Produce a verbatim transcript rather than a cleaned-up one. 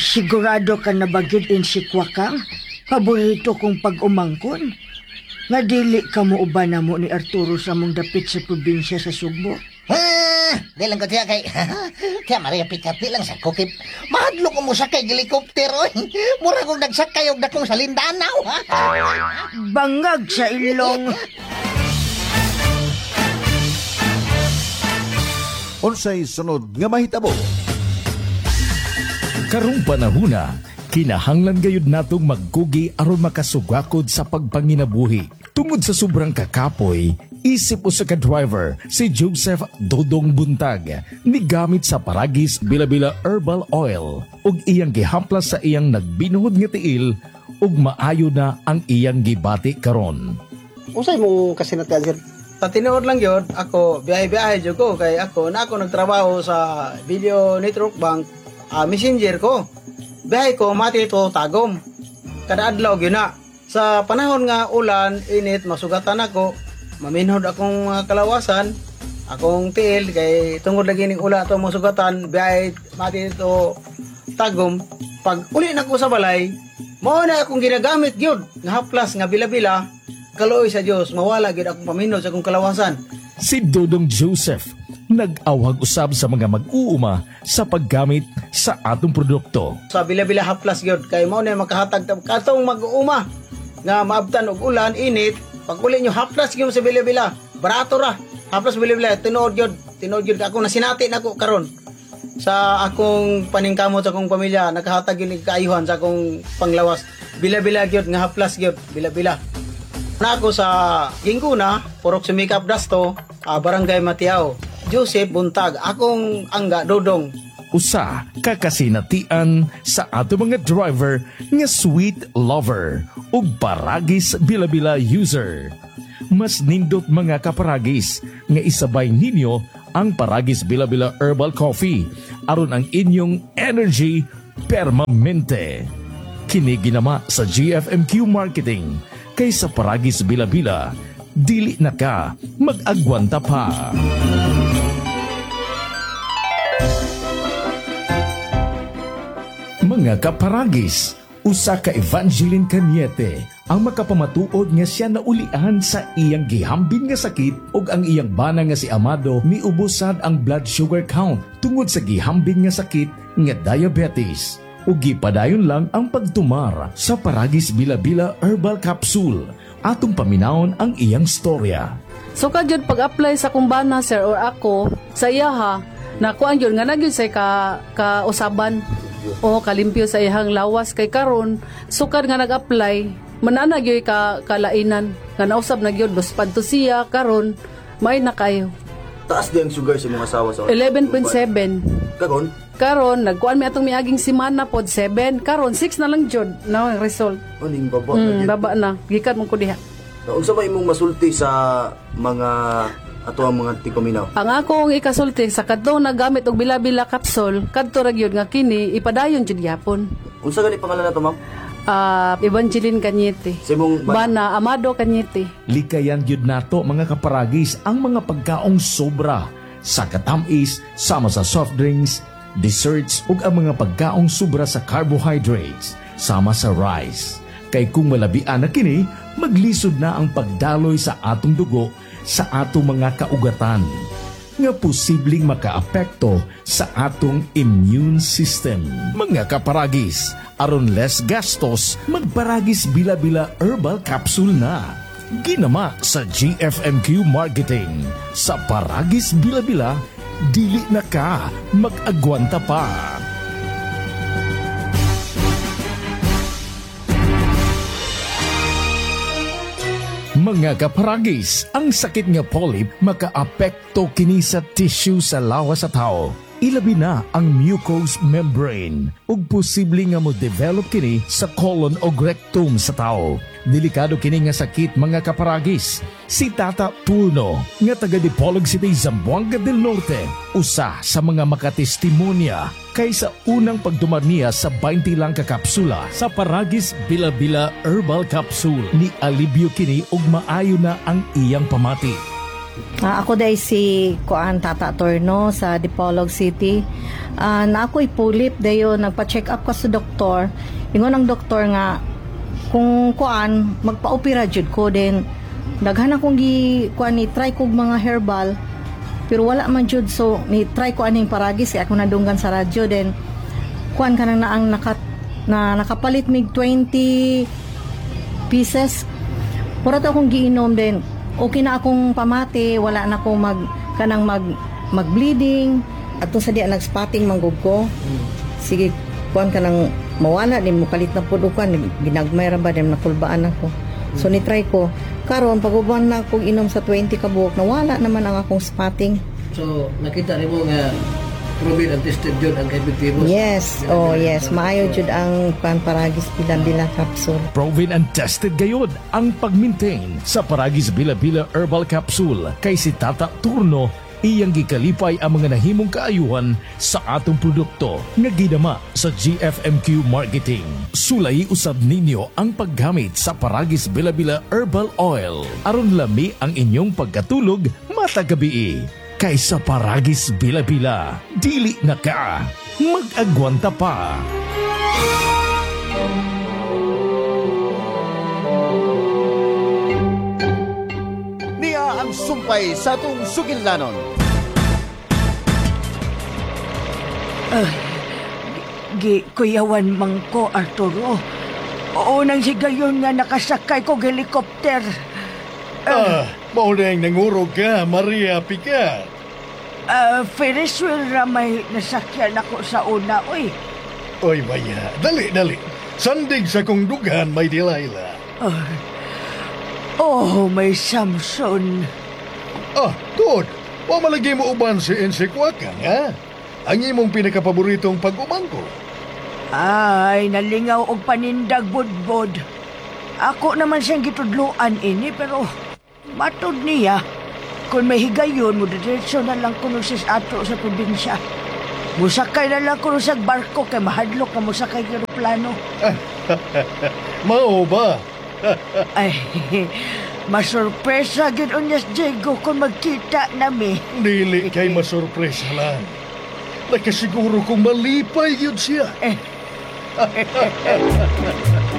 Sigurado ka na bagyod in si Kwakang? Paborito kong pag-umangkon. Nga dili ka mo uban na mo ni Arturo sa mong dapit sa probinsya sa Sugbo. Ah, di lang ko tiya kay... Kaya Maria Pikati lang sa kukip. Mahadlo ko mo sa kay helikopter, oy. Mura kong nagsakay og dakong sa Lindanaw, ha? Bangag sa ilong. Unsay sunod nga mahitabo? Karong panahuna, kinahanglan gayud natong magkugi aron makasugakod sa pagpanginabuhi. Tungod sa sobrang kakapoy, isip usa ka driver si Joseph Dodong Buntag migamit sa Paragis Bila-Bila Herbal Oil ug iyang gihamplas sa iyang nagbinuhod nga tiil ug maayo na ang iyang gibati karon. Usay mo kasi natin, sir? Patinood lang yun, ako, biyahe-biyahe dyan ko, kay ako, na ako nagtrabaho sa Video Network Bank, uh, messenger ko. Biyahe ko, mati ito, tagom. Kada adlaw, yun na. Sa panahon nga ulan, init, masugatan ako, maminhod akong uh, kalawasan, akong tiil, kay tungod lagi ng ula ito, masugatan, biyahe, mati ito, tagom. Pag uli na ko sa balay, mauna akong ginagamit yun, nga haplas, nga bila-bila, kaloy sa Diyos, mawala gid akong paminod sa akong kalawasan. Si Dodong Joseph nag-awag usab sa mga mag-uuma sa paggamit sa atong produkto. Sa bila-bila haplas gyud kay mao na makahatag katong mag-uuma nga maabtan og ulan, init, pag uli nyo haplas gyud sa bila-bila, barato ra. Haplas bila-bila tinuod gyud, tinuod gyud ako nasinati nako karon. Sa akong paningkamot sa akong pamilya, nakahatag gyud kaayuhan sa akong panglawas. Bila-bila gyud nga haplas gyud, bila-bila. Na ako sa Gingkuna, Purok Sumikap Dasto, uh, Barangay Matiao. Joseph Buntag, akong angga Dodong. Usa kakasinatian sa ato mga driver nga sweet lover ug Paragis Bila-Bila user. Mas nindot mga kaparagis nga isabay ninyo ang Paragis Bila-Bila Herbal Coffee aron ang inyong energy permanente. Kini ginama sa G F M Q Marketing. Kaysa Paragis Bila-Bila, dili na ka mag-agwanta pa. Mga kaparagis, usa ka Evangeline Cañete ang makapamatuod nga siya naulian sa iyang gihambin nga sakit ug ang iyang bana nga si Amado miubosad ang blood sugar count tungod sa gihambin nga sakit nga diabetes. Ug gipadayon lang ang pagtumar sa Paragis Bila-Bila Herbal Capsule. Atong paminawon ang iyang storya. So kadyod pag-apply sa kumbana, sir, or ako, sa iya ha, nakuan yun, nga nagyod sa ka, ka-usaban o kalimpyo sa iyang lawas kay karon sukad nga nag-apply, manana yun ka kalainan, nga nausab na yun, dos panto siya, karon may na kayo. Taas din ang sugar sa mga asawa sa eleven point seven. Karon? Karon, nagkuhan mi atong miaging simana pod seven. Karon, six na lang jud na ang result. Aning baba mm, na. Baba na. Gikan mo ko diha. Unsa ba imong masulti sa mga ato ang mga tikominaw? Ang akong ikasulti sa kadto nagamit og bila-bila capsule, kadto ra gyud nga kini ipadayon jud gyapon. Unsa gani pangalan nato, ma'am? Ah, uh, Evangeline Cañete. Simong Bana Amado Cañete. Likayan gyud nato mga kaparagis ang mga pagkaong sobra sa katamis sama sa soft drinks, desserts ug ang mga pagkaong sobra sa carbohydrates sama sa rice. Kay kung malabian na kini, maglisod na ang pagdaloy sa atong dugo sa atong mga kaugatan nga posibleng makaapekto sa atong immune system. Mga kaparagis, aron less gastos, magparagis Bila-Bila Herbal Capsule na. Ginama sa G F M Q Marketing. Sa Paragis Bila-Bila, dili na ka mag-agwanta pa. Mga kaparagis, ang sakit nga polyp makaapekto kini sa tissue sa lawas sa tao. Ilabi na ang mucous membrane ug posible nga mo-develop kini sa colon o rectum sa tao. Delikado kini nga sakit mga kaparagis. Si Tata Purno nga taga Dipolog City, Zamboanga del Norte, usa sa mga makatestimonya kaysa unang pagtumar niya sa twenty lang ka kapsula sa Paragis Bila-Bila Herbal Capsule. Ni alibyo kini ug maayo na ang iyang pamati. Ah, ako dahil si Kuan Tata Torno sa Dipolog City. Ah, na ako'y pulip dayo nagpa-check up ka sa doktor. Ingon ang doktor nga kung kuan magpa-opera jud ko din. Daghan akong gi kuan ni try kog mga herbal pero wala man jud, so ni try ko aning paragis kay ako nadunggan sa radyo din. Kuan kanang naang nakat na nakapalit mig twenty pieces. Pura to akong giinom din. Okay na akong pamati, wala na akong mag kanang mag mag-bleeding ato sa diya nag-spotting manggug ko. Sige, kuan kanang mawala din mo kalit na pud ukan ginagmay ra ba din nakulbaan ako. So ni try ko karon paguban na akong inom sa twenty ka buok nawala naman ang akong spotting. So nakita nimo nga proven and tested yun ang epektibo. Yes, oh yes, maayo jud ang kuan paragis bila-bila capsule. Proven and tested gayod ang pag-maintain sa Paragis Bila-Bila Herbal Capsule kay si Tata Turno iyang gikalipay ang mga nahimong kaayuhan sa atong produkto nga gidama sa G F M Q Marketing. Sulay usab ninyo ang paggamit sa Paragis Bila-Bila Herbal Oil aron lami ang inyong pagkatulog matagabi. Kaysa Paragis Bila-Bila, dili na ka mag-agwanta pa. Niya ang sumpay sa atong sugilnanon. Gi kuyawan man ko, Arturo. Oo nang higayon nga nakasakay ko helikopter. Ah, mauna yung nangurog ka, Maria Pica. Uh, Ferris wheel ra may nasakyan ako sa una, oy. Oy, Maya, dali, dali. Sandig sa kong dugan, may Delilah. Uh, oh, may Samson. Ah, Tod, wa malagi mo uban si Ensikwakang, ha? Ang imong pinakapaboritong pag-umangko. Ay, nalingaw og panindag budbod. Ako naman siyang gitudluan ini, pero matod niya. Kung may higayon mo, diretso na lang kuno sa ato sa probinsya. Musakay na lang kuno sa barko kay mahadlok na musakay ng plano. Mao ba? Ay, masurpresa gid unyas Diego kung magkita nami. Dili kay masurpresa lang. Nakasiguro kong malipay yun siya. Eh.